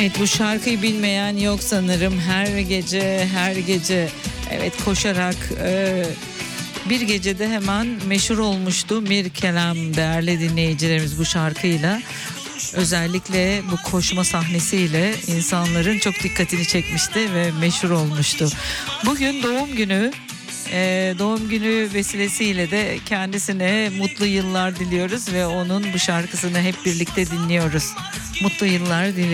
Evet, bu şarkıyı bilmeyen yok sanırım. Her gece, her gece, evet, koşarak bir gecede hemen meşhur olmuştu Mirkelam, değerli dinleyicilerimiz, bu şarkıyla. Özellikle bu koşma sahnesiyle insanların çok dikkatini çekmişti ve meşhur olmuştu. Bugün doğum günü. Doğum günü vesilesiyle de kendisine mutlu yıllar diliyoruz ve onun bu şarkısını hep birlikte dinliyoruz. Mutlu yıllar diliyoruz.